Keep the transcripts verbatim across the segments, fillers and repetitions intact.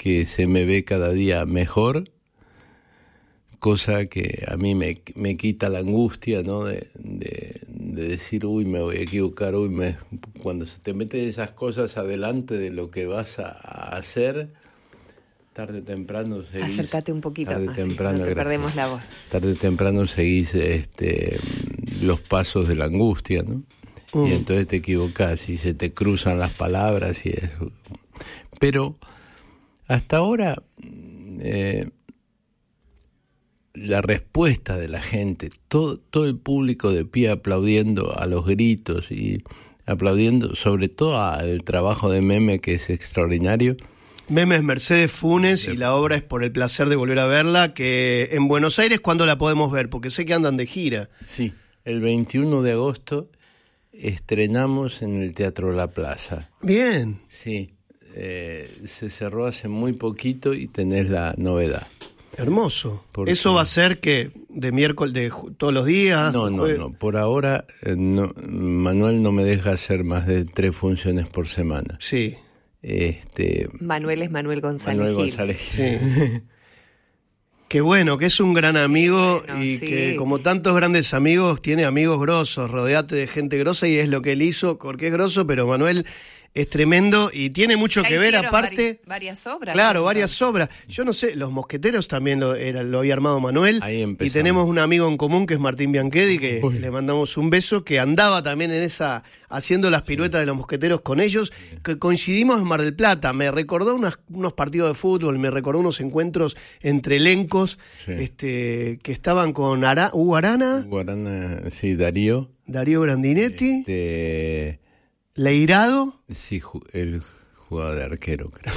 que se me ve cada día mejor, cosa que a mí me, me quita la angustia, ¿no? De, de, de decir, uy, me voy a equivocar, uy, me... cuando se te meten esas cosas adelante de lo que vas a, a hacer, tarde o temprano seguís... Acércate un poquito tarde más, temprano, sí, no te gracias. perdemos la voz. Tarde o temprano seguís este, los pasos de la angustia, ¿no? Mm. Y entonces te equivocás y se te cruzan las palabras y eso. Pero hasta ahora... Eh, la respuesta de la gente, todo, todo el público de pie aplaudiendo a los gritos y aplaudiendo sobre todo al trabajo de Meme, que es extraordinario. Meme es Mercedes Funes y la obra es Por el placer de volver a verla, que en Buenos Aires, ¿cuándo la podemos ver? Porque sé que andan de gira. Sí, el veintiuno de agosto estrenamos en el Teatro La Plaza. Bien. Sí, eh, se cerró hace muy poquito y tenés la novedad. Hermoso. ¿Eso va a ser que de miércoles, de todos los días? No, no, no. Por ahora, eh, no, Manuel no me deja hacer más de tres funciones por semana. Sí. Este, Manuel es Manuel González Manuel Gil. González Gil. Sí. Qué bueno, que es un gran amigo bueno, y sí. que como tantos grandes amigos, tiene amigos grosos, rodeate de gente grosa y es lo que él hizo, porque es groso, pero Manuel... es tremendo y tiene mucho ya que ver, aparte... Vari, varias obras. Claro, varias obras. Yo no sé, Los Mosqueteros también lo, era, lo había armado Manuel. Ahí empezamos. Y tenemos un amigo en común que es Martín Bianchedi, que Uy. le mandamos un beso, que andaba también en esa, haciendo las piruetas sí. de Los Mosqueteros con ellos, sí. que coincidimos en Mar del Plata. Me recordó unas, unos partidos de fútbol, me recordó unos encuentros entre elencos sí. este, que estaban con Ara, Hugo Arana. Hugo Arana, sí, Darío. Darío Grandinetti. Este... Leirado. Sí, él jugaba de arquero, creo.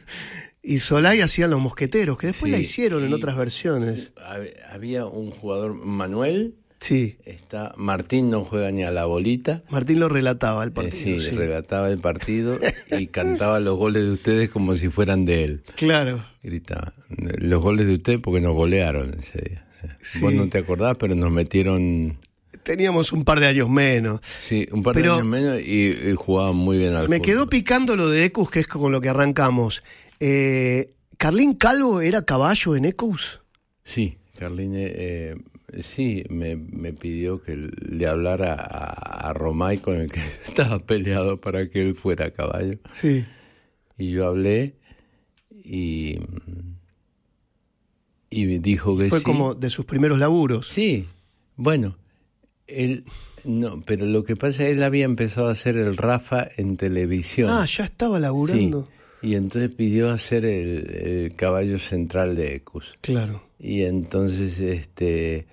Y Solay hacían Los Mosqueteros, que después sí, la hicieron en otras versiones. Había un jugador, Manuel. Sí. Está, Martín no juega ni a la bolita. Martín lo relataba el partido. Eh, sí, sí, relataba el partido y cantaba los goles de ustedes como si fueran de él. Claro. Gritaba, los goles de ustedes porque nos golearon ese día. Sí. Vos no te acordás, pero nos metieron... Teníamos un par de años menos. Sí, un par Pero de años menos y, y jugaban muy bien al me fútbol. Me quedó picando lo de Ecus, que es con lo que arrancamos. Eh, ¿Carlín Calvo era caballo en Ecus? Sí, Carlín eh, sí, me, me pidió que le hablara a, a Romay, con el que estaba peleado para que él fuera caballo. Sí. Y yo hablé y, y me dijo que Fue sí. Fue como de sus primeros laburos. Sí, bueno... Él, no, pero lo que pasa es que él había empezado a hacer el Rafa en televisión. Ah, ya estaba laburando. Sí, y entonces pidió hacer el, el caballo central de Ecus. Claro. Y entonces, este,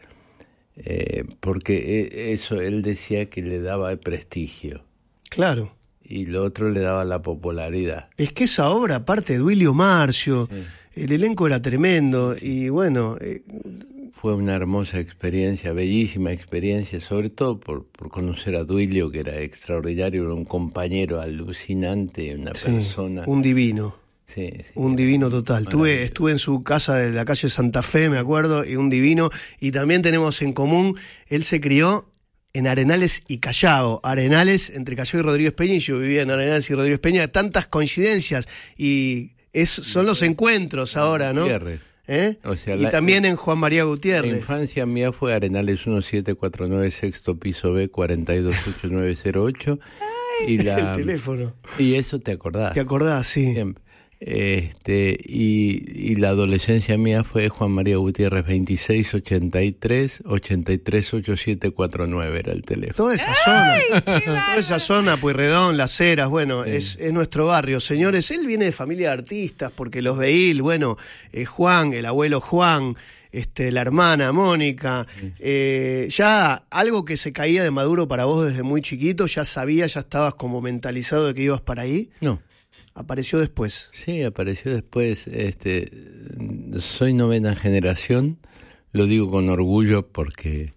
eh, porque eso él decía que le daba el prestigio. Claro. Y lo otro le daba la popularidad. Es que esa obra, aparte de Duilio Marcio, sí. el elenco era tremendo, sí. y bueno... Eh, Fue una hermosa experiencia, bellísima experiencia, sobre todo por, por conocer a Duilio, que era extraordinario, era un compañero alucinante, una sí, persona... un divino. Sí, sí, un divino total. Tuve, estuve en su casa de la calle Santa Fe, me acuerdo, y un divino. Y también tenemos en común, él se crió en Arenales y Callao. Arenales, entre Callao y Rodríguez Peña, y yo vivía en Arenales y Rodríguez Peña. Tantas coincidencias, y es, son los encuentros ahora, ¿no? Gutiérrez. ¿Eh? O sea, y la, también en Juan María Gutiérrez. La infancia mía fue Arenales diecisiete cuarenta y nueve, sexto piso B, cuarenta y dos ocho nueve cero ocho. Ay, y la, el teléfono. Y eso te acordás. Te acordás, sí. Siempre. Este, y, y la adolescencia mía fue Juan María Gutiérrez veintiséis ochenta y tres ochenta y tres ochenta y siete cuarenta y nueve era el teléfono. Toda esa zona, toda esa zona, Pueyrredón, Las Heras, bueno, sí. es, es nuestro barrio. Señores, él viene de familia de artistas, porque los Beil, bueno, eh, Juan, el abuelo Juan, este, la hermana Mónica, sí. eh, ya algo que se caía de maduro para vos desde muy chiquito, ya sabías, ya estabas como mentalizado de que ibas para ahí. No. ¿Apareció después? Sí, apareció después. Este, soy novena generación, lo digo con orgullo porque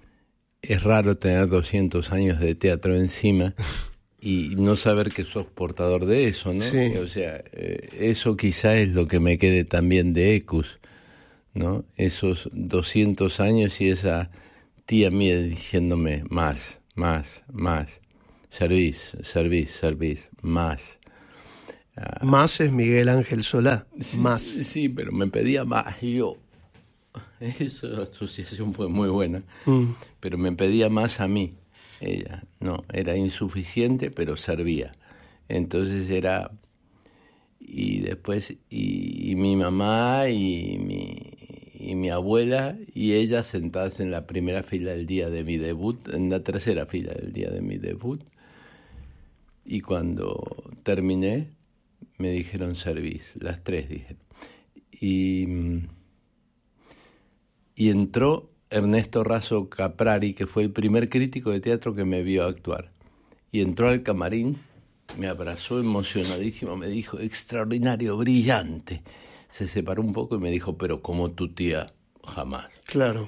es raro tener doscientos años de teatro encima y no saber que sos portador de eso, ¿no? Sí. O sea, eh, eso quizá es lo que me quede también de Ecus, ¿no? Esos doscientos años y esa tía mía diciéndome más, más, más, servís, servís, servís, más. a... Más es Miguel Ángel Solá, más. Sí, sí, pero me pedía más y yo... Esa asociación fue muy buena, mm. pero me pedía más a mí, ella. No, era insuficiente, pero servía. Entonces era... Y después, y, y mi mamá y mi, y mi abuela y ella sentadas en la primera fila del día de mi debut, en la tercera fila del día de mi debut. Y cuando terminé, me dijeron servís, las tres dijeron. Y, y entró Ernesto Razo Caprari, que fue el primer crítico de teatro que me vio actuar. Y entró al camarín, me abrazó emocionadísimo, me dijo, extraordinario, brillante. Se separó un poco y me dijo, pero como tu tía, jamás. Claro.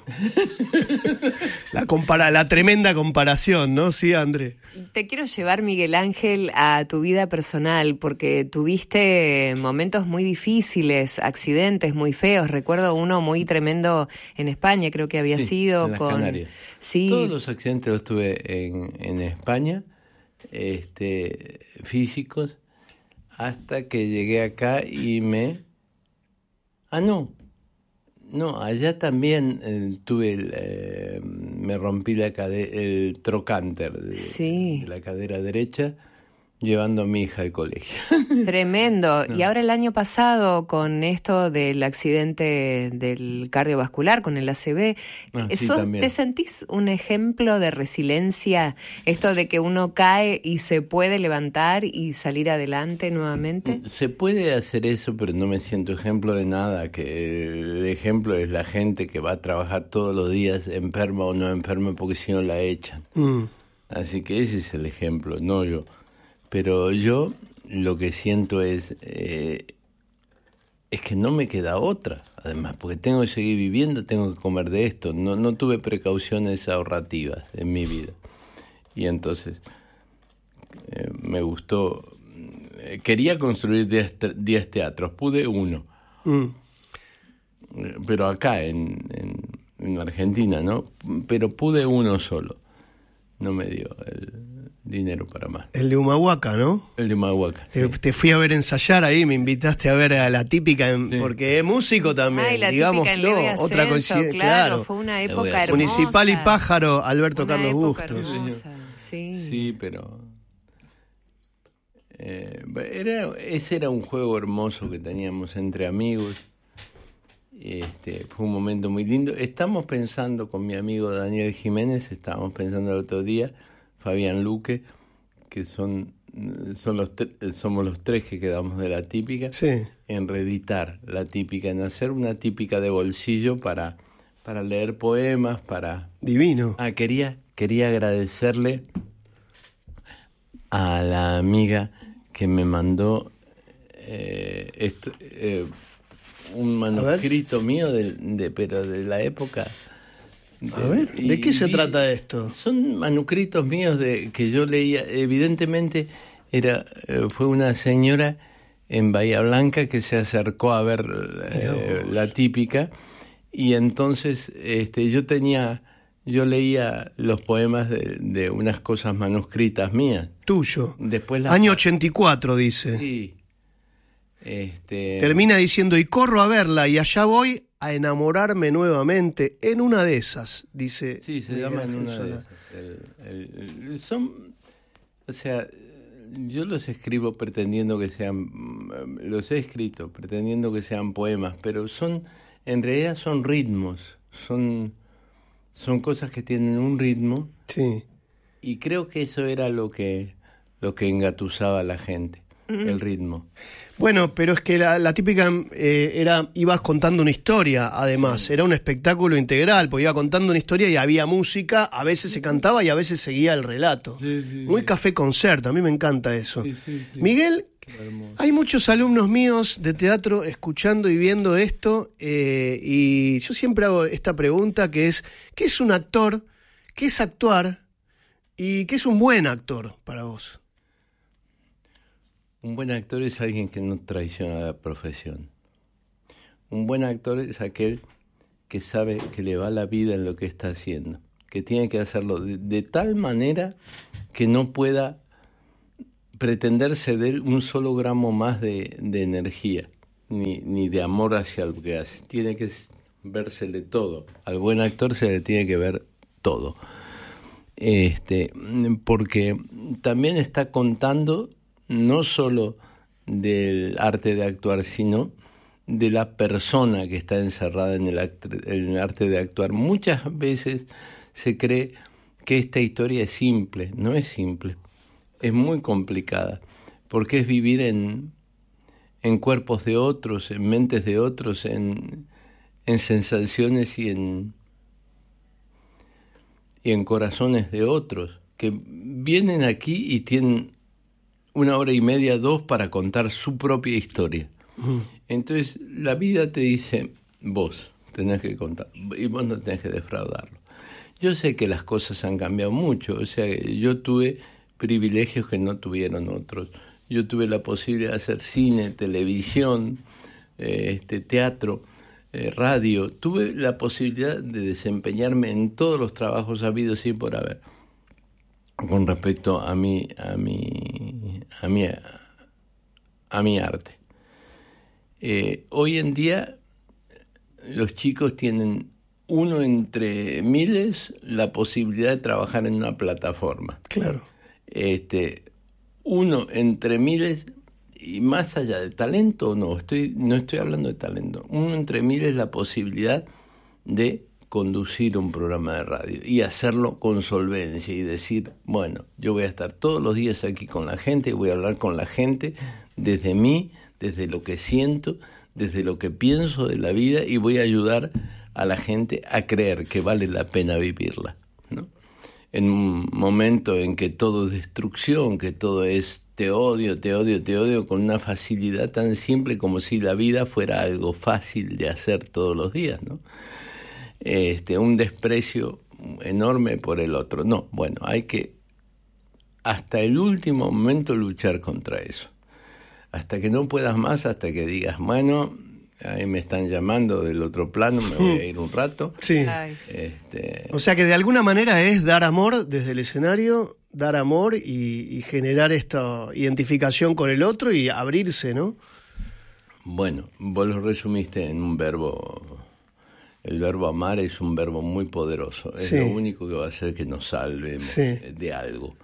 La, compara- la tremenda comparación, ¿no? Sí, André. Te quiero llevar, Miguel Ángel, a tu vida personal, porque tuviste momentos muy difíciles, accidentes muy feos. Recuerdo uno muy tremendo en España, creo que había sí, sido en las con... Canarias. Sí. Todos los accidentes los tuve en, en España. Este, físicos, hasta que llegué acá y me... Ah, no, no, allá también eh, tuve, el, eh, me rompí la cade- el trocánter de, sí. de la cadera derecha, llevando a mi hija al colegio. Tremendo. No. Y ahora el año pasado, con esto del accidente del cardiovascular, con el A C V, Ah, sí, ¿sos, también. ¿te sentís un ejemplo de resiliencia? Esto de que uno cae y se puede levantar y salir adelante nuevamente. Se puede hacer eso, pero no me siento ejemplo de nada. Que el ejemplo es la gente que va a trabajar todos los días, enferma o no enferma, porque si no la echan. Mm. Así que ese es el ejemplo, no yo. Pero yo lo que siento es, eh, es que no me queda otra, además, porque tengo que seguir viviendo, tengo que comer de esto. No, no tuve precauciones ahorrativas en mi vida. Y entonces eh, me gustó, eh, quería construir diez teatros, pude uno. Mm. Eh, pero acá en, en, en Argentina, ¿no? Pero pude uno solo. No me dio el dinero para más. El de Humahuaca, ¿no? El de Humahuaca, sí. Te, te fui a ver ensayar ahí, me invitaste a ver a La Típica, en, sí. porque es músico también, Ay, La digamos, Típica en no, otra coincidencia, claro, claro. Fue una época hermosa. Municipal y Pájaro, Alberto una Carlos Bustos. Hermosa, sí. sí, pero eh, era, ese era un juego hermoso que teníamos entre amigos. Este, fue un momento muy lindo. Estamos pensando con mi amigo Daniel Jiménez, estábamos pensando el otro día, Fabián Luque, que son, son los tre- somos los tres que quedamos de La Típica, sí. en reeditar La Típica, en hacer una típica de bolsillo para, para leer poemas, para... Divino. Ah, quería, quería agradecerle a la amiga que me mandó eh, esto... Eh, un manuscrito mío de, de pero de la época de, a ver, ¿de y, qué se y, trata esto? Son manuscritos míos de que yo leía. Evidentemente era fue una señora en Bahía Blanca que se acercó a ver eh, La Típica, y entonces este yo tenía yo leía los poemas de, de unas cosas manuscritas mías. Tuyo. Después las... Año ochenta y cuatro dice. Sí. Este... Termina diciendo, y corro a verla, y allá voy a enamorarme nuevamente en una de esas, dice. Sí, se llama en una de esas. El, el, el, son, o sea, yo los escribo pretendiendo que sean, los he escrito pretendiendo que sean poemas, pero son, en realidad son ritmos, son, son cosas que tienen un ritmo. Sí. Y creo que eso era lo que, lo que engatusaba a la gente, mm. el ritmo. Bueno, pero es que la, la típica eh, era, ibas contando una historia, además, sí. Era un espectáculo integral, porque iba contando una historia y había música, a veces se cantaba y a veces seguía el relato. Sí, sí, Muy sí. Café concert, a mí me encanta eso. Sí, sí, sí. Miguel, hay muchos alumnos míos de teatro escuchando y viendo esto, eh, y yo siempre hago esta pregunta que es, ¿qué es un actor? ¿Qué es actuar? ¿Y qué es un buen actor para vos? Un buen actor es alguien que no traiciona la profesión. Un buen actor es aquel que sabe que le va la vida en lo que está haciendo, que tiene que hacerlo de, de tal manera que no pueda pretender ceder un solo gramo más de, de energía, ni, ni de amor hacia lo que hace. Tiene que vérsele todo. Al buen actor se le tiene que ver todo. Este, porque también está contando no solo del arte de actuar, sino de la persona que está encerrada en el, act- en el arte de actuar. Muchas veces se cree que esta historia es simple. No es simple, es muy complicada, porque es vivir en, en cuerpos de otros, en mentes de otros, en, en sensaciones y en, y en corazones de otros, que vienen aquí y tienen una hora y media, dos, para contar su propia historia. Mm. Entonces la vida te dice, vos tenés que contar, y vos no tenés que defraudarlo. Yo sé que las cosas han cambiado mucho, o sea, yo tuve privilegios que no tuvieron otros. Yo tuve la posibilidad de hacer cine, televisión, eh, este, teatro, eh, radio. Tuve la posibilidad de desempeñarme en todos los trabajos habidos y por haber. Con respecto a mi, a mi, a mi, a mi arte. Eh, hoy en día los chicos tienen uno entre miles la posibilidad de trabajar en una plataforma. Claro. Este, uno entre miles, y más allá de talento, no, estoy, no estoy hablando de talento, uno entre miles la posibilidad de conducir un programa de radio y hacerlo con solvencia y decir, bueno, yo voy a estar todos los días aquí con la gente y voy a hablar con la gente desde mí, desde lo que siento, desde lo que pienso de la vida, y voy a ayudar a la gente a creer que vale la pena vivirla, ¿no? En un momento en que todo es destrucción, que todo es te odio, te odio, te odio, con una facilidad tan simple como si la vida fuera algo fácil de hacer todos los días, ¿no? Este, un desprecio enorme por el otro. No, bueno, hay que hasta el último momento luchar contra eso. Hasta que no puedas más, hasta que digas, bueno, ahí me están llamando del otro plano, me voy a ir un rato. Sí. Este... O sea que de alguna manera es dar amor desde el escenario, dar amor y, y generar esta identificación con el otro y abrirse, ¿no? Bueno, vos lo resumiste en un verbo. El verbo amar es un verbo muy poderoso. Es sí. Lo único que va a hacer que nos salve sí. de algo.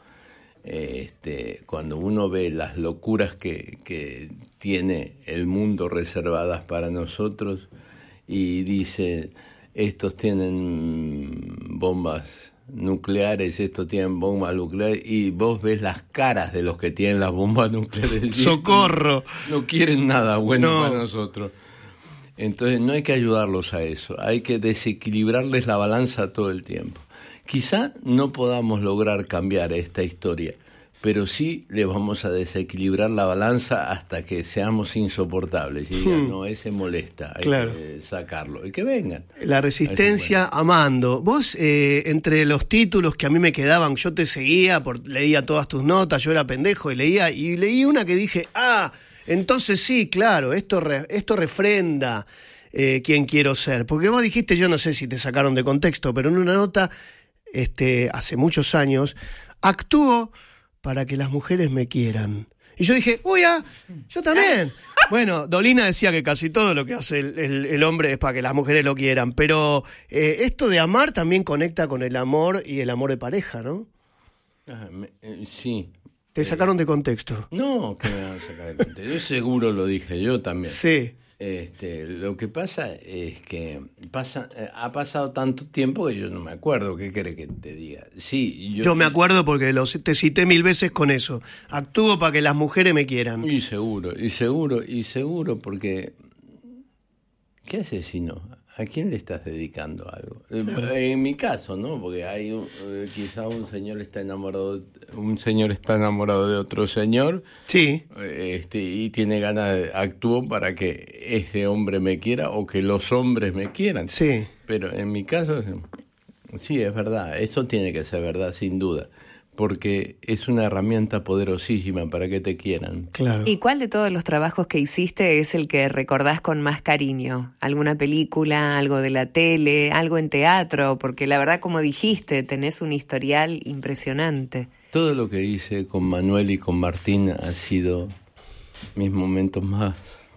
Este, cuando uno ve las locuras que, que tiene el mundo reservadas para nosotros y dice, estos tienen bombas nucleares, estos tienen bombas nucleares, y vos ves las caras de los que tienen las bombas nucleares. ¡Socorro! No quieren nada bueno no. para nosotros. Entonces no hay que ayudarlos a eso, hay que desequilibrarles la balanza todo el tiempo. Quizá no podamos lograr cambiar esta historia, pero sí le vamos a desequilibrar la balanza hasta que seamos insoportables y digan, hmm. no, ese molesta, hay claro. que sacarlo, y que vengan. La resistencia amando. Vos, eh, entre los títulos que a mí me quedaban, yo te seguía, por, leía todas tus notas, yo era pendejo y leía, y leí una que dije, ah, entonces sí, claro, esto, re, esto refrenda eh, quién quiero ser. Porque vos dijiste, yo no sé si te sacaron de contexto, pero en una nota, este, hace muchos años, actúo para que las mujeres me quieran. Y yo dije, uy, ah, yo también. Bueno, Dolina decía que casi todo lo que hace el, el, el hombre es para que las mujeres lo quieran, pero eh, esto de amar también conecta con el amor y el amor de pareja, ¿no? Ah, me, eh, sí. ¿Te sacaron de contexto? No, que me van a sacar de contexto. Yo seguro lo dije yo también. Sí. Este, lo que pasa es que pasa, eh, ha pasado tanto tiempo que yo no me acuerdo. ¿Qué querés que te diga? Sí, yo, yo me acuerdo porque lo, te cité mil veces con eso. Actúo para que las mujeres me quieran. Y seguro, y seguro, y seguro, porque ¿qué haces si no? ¿A quién le estás dedicando algo? Claro. En mi caso, ¿no? Porque hay un, eh, quizá un señor está enamorado, un señor está enamorado de otro señor, sí, este, y tiene ganas de actuar para que ese hombre me quiera o que los hombres me quieran. Sí. Pero en mi caso, sí, es verdad. Eso tiene que ser verdad, sin duda. Porque es una herramienta poderosísima para que te quieran. Claro. ¿Y cuál de todos los trabajos que hiciste es el que recordás con más cariño? ¿Alguna película, algo de la tele, algo en teatro? Porque la verdad, como dijiste, tenés un historial impresionante. todo lo que hice con Manuel y con Martín ha sido mis momentos más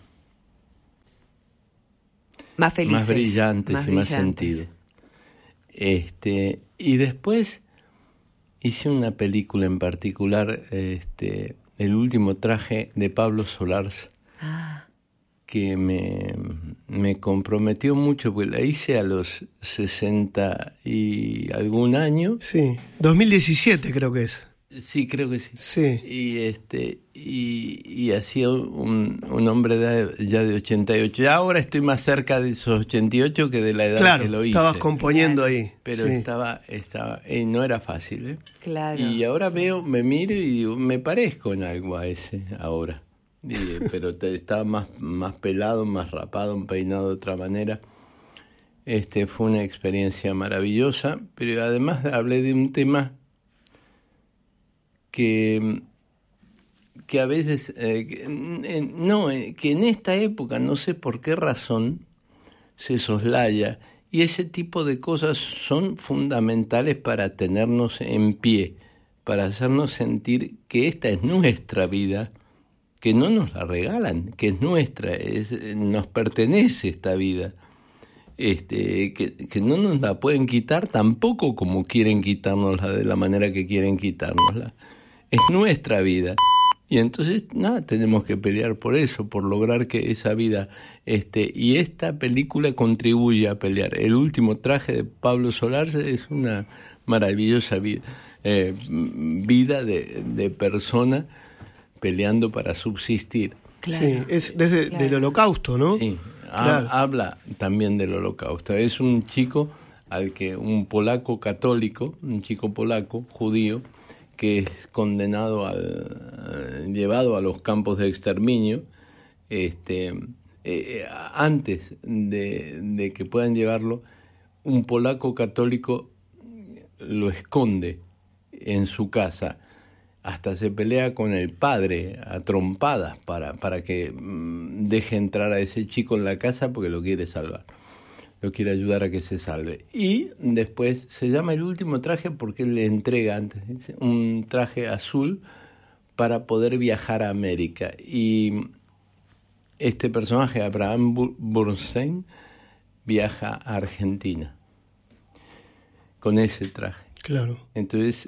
más felices, más brillantes más y más brillantes. sentido. Este, y después hice una película en particular, este, El último traje de Pablo Solars, Ah. que me, me comprometió mucho, porque la hice a los sesenta y algún año. Sí, dos mil diecisiete creo que es. Sí, creo que sí. Sí. Y este y, y hacía un, un hombre de, ya de ochenta y ocho. Ya ahora estoy más cerca de esos ochenta y ocho que de la edad Claro, que lo hice. estabas componiendo ahí. Pero sí. estaba, estaba, y no era fácil, ¿eh? Claro. Y ahora veo, me miro y digo, me parezco en algo a ese ahora. Y, pero te, estaba más, más pelado, más rapado, peinado de otra manera. Este, fue una experiencia maravillosa, pero además hablé de un tema que, que a veces, eh, que, no, que en esta época, no sé por qué razón, se soslaya, y ese tipo de cosas son fundamentales para tenernos en pie, para hacernos sentir que esta es nuestra vida, que no nos la regalan, que es nuestra, es, nos pertenece esta vida. Este, que, que no nos la pueden quitar tampoco como quieren quitárnosla, de la manera que quieren quitárnosla. Es nuestra vida. Y entonces, nada, tenemos que pelear por eso, por lograr que esa vida, este, y esta película contribuye a pelear. El último traje de Pablo Solars es una maravillosa vida, eh, vida de, de persona peleando para subsistir. Claro. Sí, es desde Claro. del Holocausto, ¿no? Sí, Claro. habla también del Holocausto. Es un chico al que un polaco católico, un chico polaco, judío, que es condenado, al, llevado a los campos de exterminio, este, eh, antes de, de que puedan llevarlo, un polaco católico lo esconde en su casa. Hasta se pelea con el padre a trompadas para, para que mmm, deje entrar a ese chico en la casa porque lo quiere salvar, lo quiere ayudar a que se salve. Y después se llama El último traje porque él le entrega antes un traje azul para poder viajar a América. Y este personaje, Abraham Bernstein, viaja a Argentina con ese traje. Claro. Entonces...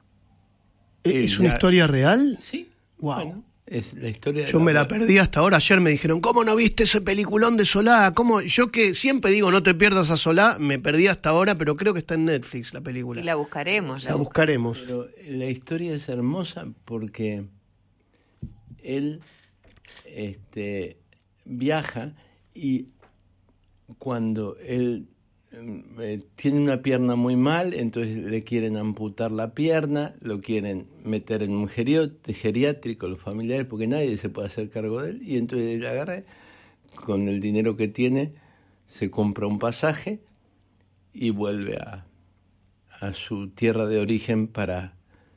¿Es una ya... historia real? Sí. Wow. Bueno, es la historia de Yo la me la muerte. perdí hasta ahora. Ayer me dijeron, ¿cómo no viste ese peliculón de Solá? ¿Cómo? Yo que siempre digo, no te pierdas a Solá, me perdí hasta ahora, pero creo que está en Netflix la película. Y la buscaremos. La, la buscaremos. Pero la historia es hermosa porque él este, viaja y cuando él Eh, tiene una pierna muy mal, entonces le quieren amputar la pierna, lo quieren meter en un geriátrico, los familiares, porque nadie se puede hacer cargo de él, y entonces él agarra, con el dinero que tiene, se compra un pasaje y vuelve a, a su tierra de origen para,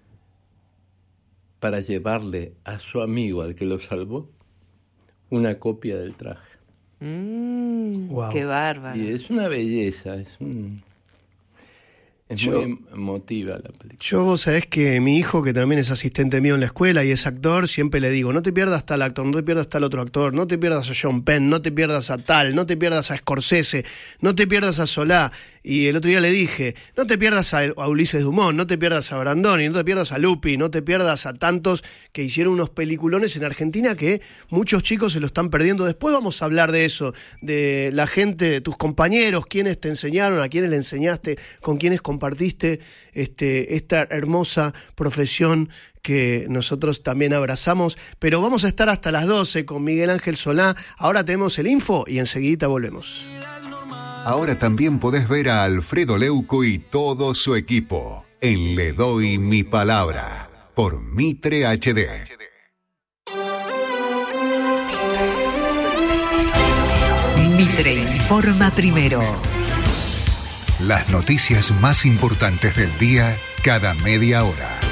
para llevarle a su amigo, al que lo salvó, una copia del traje. Mm, wow. Qué bárbaro. Y es una belleza, es, un, es yo, muy emotiva la película. Yo, vos sabés que mi hijo, que también es asistente mío en la escuela y es actor, siempre le digo, no te pierdas tal actor, no te pierdas tal otro actor, no te pierdas a John Penn, no te pierdas a tal, no te pierdas a Scorsese, no te pierdas a Solá. Y el otro día le dije, no te pierdas a, a Ulises Dumont, no te pierdas a Brandoni, no te pierdas a Lupi, no te pierdas a tantos que hicieron unos peliculones en Argentina que muchos chicos se lo están perdiendo. Después vamos a hablar de eso, de la gente, de tus compañeros, quiénes te enseñaron, a quiénes le enseñaste, con quiénes compartiste este, esta hermosa profesión que nosotros también abrazamos. Pero vamos a estar hasta las doce con Miguel Ángel Solá. Ahora tenemos el info y enseguida volvemos. Ahora también podés ver a Alfredo Leuco y todo su equipo en Le Doy Mi Palabra por Mitre H D. Mitre informa primero. Las noticias más importantes del día cada media hora.